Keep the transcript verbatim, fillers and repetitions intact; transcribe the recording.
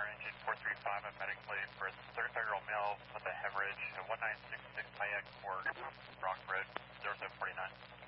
engine four three five, I'm medically for a thirty-five-year-old male with a hemorrhage at one nine six six I X for Rock Road, zero seven four nine.